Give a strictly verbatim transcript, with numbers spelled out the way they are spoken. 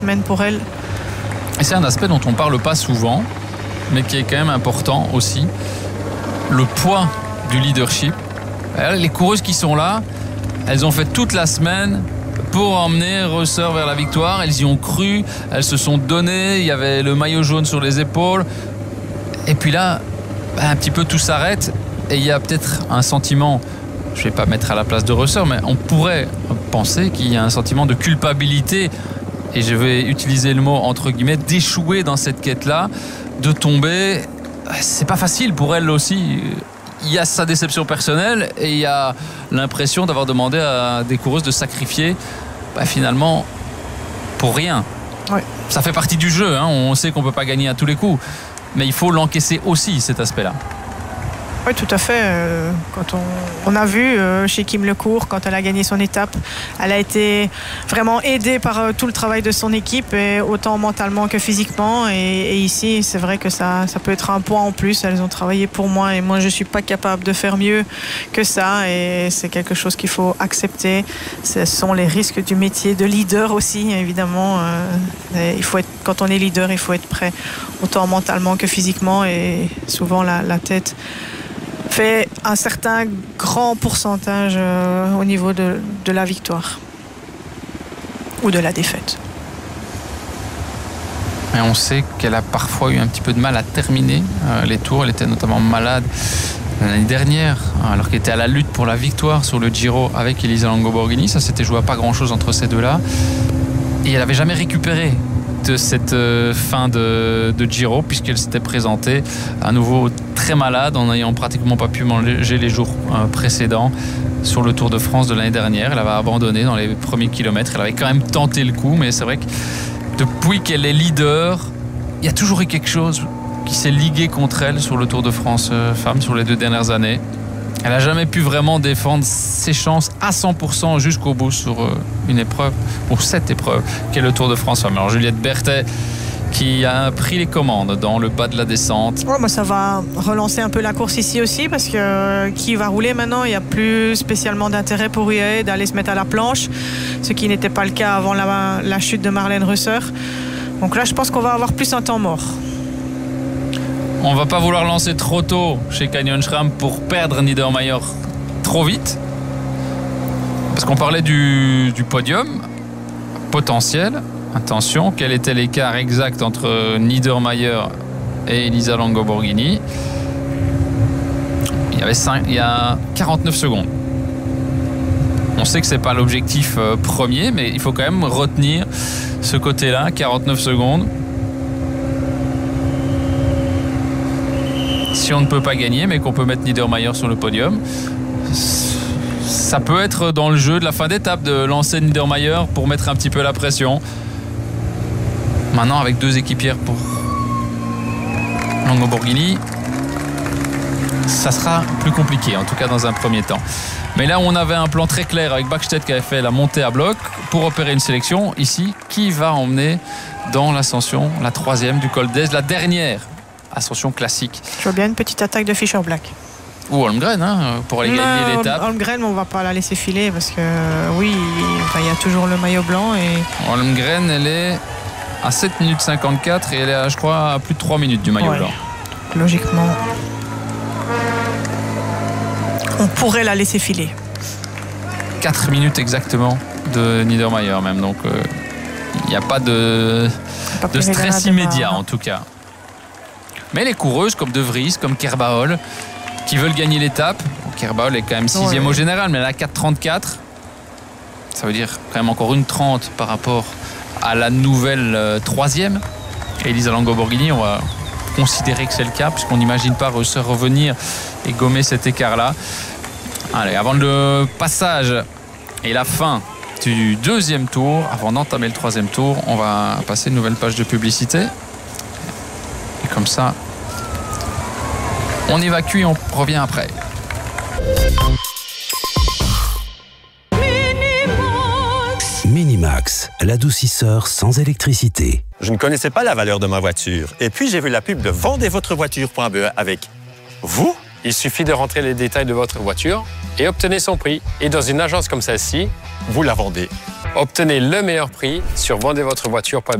semaine pour elle. Et c'est un aspect dont on ne parle pas souvent, mais qui est quand même important aussi. Le poids du leadership. Les coureuses qui sont là, elles ont fait toute la semaine pour emmener Rösser vers la victoire. Elles y ont cru, elles se sont données, il y avait le maillot jaune sur les épaules. Et puis là, un petit peu tout s'arrête et il y a peut-être un sentiment, je ne vais pas mettre à la place de Rösser, mais on pourrait penser qu'il y a un sentiment de culpabilité, et je vais utiliser le mot entre guillemets, d'échouer dans cette quête-là, de tomber. C'est pas facile pour elle aussi. Il y a sa déception personnelle et il y a l'impression d'avoir demandé à des coureuses de sacrifier bah, finalement pour rien. Oui. Ça fait partie du jeu, hein. On sait qu'on ne peut pas gagner à tous les coups, mais il faut l'encaisser aussi, cet aspect-là. Oui, tout à fait. Euh, quand on, on a vu euh, chez Kim Lecourt, quand elle a gagné son étape, elle a été vraiment aidée par euh, tout le travail de son équipe, et autant mentalement que physiquement. Et, et ici, c'est vrai que ça, ça peut être un point en plus. Elles ont travaillé pour moi et moi, je ne suis pas capable de faire mieux que ça. Et c'est quelque chose qu'il faut accepter. Ce sont les risques du métier de leader aussi, évidemment. Euh, il faut être, quand on est leader, il faut être prêt, autant mentalement que physiquement. Et souvent, la, la tête fait un certain grand pourcentage euh, au niveau de, de la victoire ou de la défaite. Et on sait qu'elle a parfois eu un petit peu de mal à terminer euh, les tours. Elle était notamment malade l'année dernière, alors qu'elle était à la lutte pour la victoire sur le Giro avec Elisa Longo Borghini. Ça s'était joué à pas grand-chose entre ces deux-là. Et elle n'avait jamais récupéré de cette euh, fin de, de Giro, puisqu'elle s'était présentée à nouveau très malade en n'ayant pratiquement pas pu manger les jours euh, précédents sur le Tour de France de l'année dernière. Elle avait abandonné dans les premiers kilomètres. Elle avait quand même tenté le coup, mais c'est vrai que depuis qu'elle est leader, il y a toujours eu quelque chose qui s'est ligué contre elle sur le Tour de France euh, femmes sur les deux dernières années. Elle n'a jamais pu vraiment défendre ses chances à cent pour cent jusqu'au bout sur une épreuve, ou cette épreuve, qu'est le Tour de France femmes. Alors Juliette Berthet, qui a pris les commandes dans le bas de la descente. Oh, bah ça va relancer un peu la course ici aussi, parce que euh, qui va rouler maintenant, il n'y a plus spécialement d'intérêt pour U A E d'aller se mettre à la planche, ce qui n'était pas le cas avant la, la chute de Marlène Rösser. Donc là, je pense qu'on va avoir plus un temps mort. On ne va pas vouloir lancer trop tôt chez Canyon SRAM pour perdre Niedermayer trop vite. Parce qu'on parlait du, du podium potentiel. Attention, quel était l'écart exact entre Niedermayer et Elisa Longo Borghini? Il y avait cinq, il y a quarante-neuf secondes. On sait que ce n'est pas l'objectif premier, mais il faut quand même retenir ce côté-là, quarante-neuf secondes. Si on ne peut pas gagner, mais qu'on peut mettre Niedermayer sur le podium, ça peut être dans le jeu de la fin d'étape de lancer Niedermayer pour mettre un petit peu la pression. Maintenant, avec deux équipières pour Longo Borghini, ça sera plus compliqué, en tout cas dans un premier temps. Mais là, on avait un plan très clair avec Bäckstedt qui avait fait la montée à bloc pour opérer une sélection. Ici, qui va emmener dans l'ascension, la troisième du Col d'Èze, la dernière ascension classique. Je vois bien une petite attaque de Fischer Black. Ou Holmgren, hein, pour aller non, gagner l'étape. Holmgren, on ne va pas la laisser filer parce que oui, il y a toujours le maillot blanc. Et... Holmgren, elle est à sept minutes cinquante-quatre et elle est à, je crois, à plus de trois minutes du maillot ouais. blanc. Logiquement, on pourrait la laisser filer. quatre minutes exactement de Niedermayer même. Donc, il euh, n'y a pas de, pas de stress immédiat en tout cas. Mais les coureuses comme De Vries, comme Kerbaol, qui veulent gagner l'étape. Kerbaol est quand même sixième ouais. au général, mais elle a quatre trente-quatre. Ça veut dire quand même encore une trente par rapport à la nouvelle euh, troisième. Elisa Longo Borghini, on va considérer que c'est le cas, puisqu'on n'imagine pas Rösser revenir et gommer cet écart-là. Allez, avant le passage et la fin du deuxième tour, avant d'entamer le troisième tour, on va passer une nouvelle page de publicité. Comme ça, on évacue et on revient après. Minimax. Minimax, l'adoucisseur sans électricité. Je ne connaissais pas la valeur de ma voiture. Et puis, j'ai vu la pub de vendez votre voiture point b e avec vous. Il suffit de rentrer les détails de votre voiture et obtenez son prix. Et dans une agence comme celle-ci, vous la vendez Obtenez le meilleur prix sur vendez votre voiture point b e.